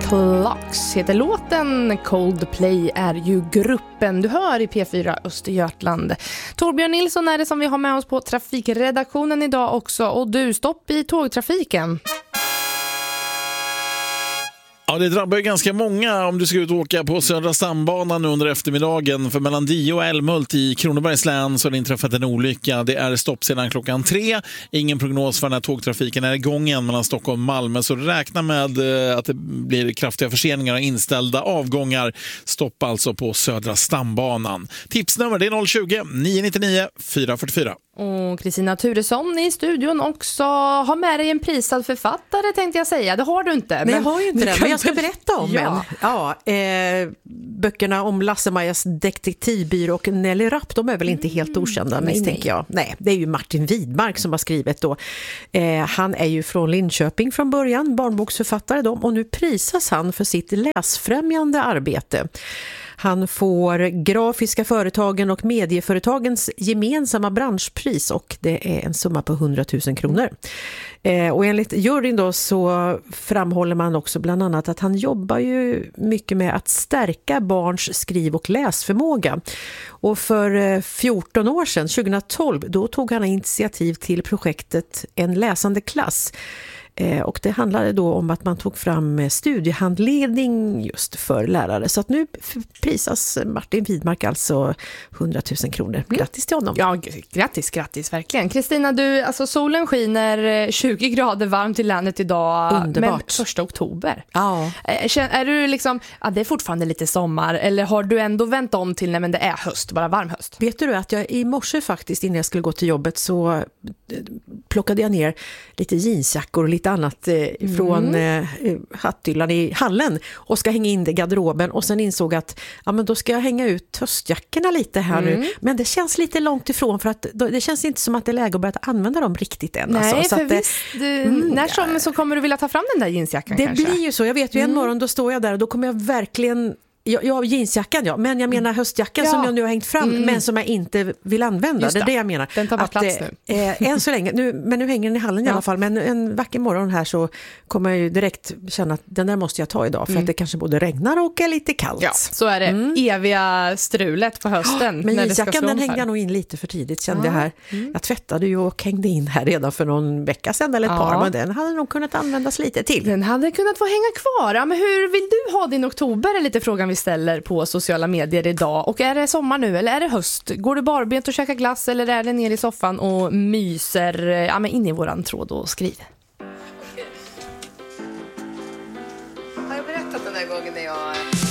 Clocks heter låten. Coldplay är ju gruppen du hör i P4 Östergötland. Torbjörn Nilsson är det som vi har med oss på trafikredaktionen idag också. Och du, stopp i tågtrafiken. Ja, det drabbar ju ganska många om du ska ut och åka på Södra stambanan under eftermiddagen. För mellan Dio och Älmhult i Kronobergs län så har det inträffat en olycka. Det är stopp sedan klockan 3. Ingen prognos för när tågtrafiken är igång igen mellan Stockholm och Malmö. Så räkna med att det blir kraftiga förseningar och inställda avgångar. Stopp alltså på Södra stambanan. Tipsnummer det är 020-999 444. Och Kristina Turesson i studion också har med dig en prisad författare, tänkte jag säga. Det har du inte. Nej, jag har ju inte det, men jag ska berätta om ja. Böckerna om Lasse-Majas detektivbyrå och Nelly Rapp, de är väl inte helt okända, misstänker jag. Nej, det är ju Martin Widmark som har skrivit då. Han är ju från Linköping från början, barnboksförfattare då, och nu prisas han för sitt läsfrämjande arbete. Han får Grafiska företagen och medieföretagens gemensamma branschpris och det är en summa på 100 000 kronor. Och enligt juryn då så framhåller man också bland annat att han jobbar ju mycket med att stärka barns skriv- och läsförmåga. Och för 14 år sedan, 2012, då tog han initiativ till projektet En läsande klass. Och det handlade då om att man tog fram studiehandledning just för lärare. Så att nu prisas Martin Widmark alltså 100 000 kronor. Grattis till honom. Ja, grattis verkligen. Kristina, du, alltså solen skiner 20 grader varmt i landet idag. Underbart. Men 1 oktober. Ja. Är du liksom, det är fortfarande lite sommar, eller har du ändå vänt om till när det är höst, bara varm höst? Vet du att jag i morse faktiskt innan jag skulle gå till jobbet så plockade jag ner lite jeansjackor och lite annat från hatthyllan i hallen och ska hänga in det i garderoben och sen insåg att men då ska jag hänga ut höstjackorna lite här nu. Men det känns lite långt ifrån för att det känns inte som att det är läge att börja använda dem riktigt än. Nej, alltså. Så för att, visst, när som så kommer du vilja ta fram den där jeansjackan det kanske? Det blir ju så, jag vet ju en morgon då står jag där och då kommer jag verkligen jag har jeansjackan, men jag menar höstjackan som jag nu har hängt fram men som jag inte vill använda. Just det är det jag menar. Den tar bara plats nu. Än så länge, men nu hänger den i hallen i alla fall. Men en vacker morgon här så kommer jag ju direkt känna att den där måste jag ta idag. För att det kanske både regnar och är lite kallt. Ja, så är det eviga strulet på hösten. Men när jeansjackan den hängde jag nog in lite för tidigt, kände jag här. Jag tvättade ju och hängde in här redan för någon vecka sedan eller ett par. Men den hade nog kunnat användas lite till. Den hade kunnat få hänga kvar. Ja, men hur vill du ha din oktober? Är lite frågan vi ställer på sociala medier idag. Och är det sommar nu eller är det höst? Går du barbent och käkar glass eller är det ner i soffan och myser in i våran tråd och skriv? Har jag berättat den där gången när jag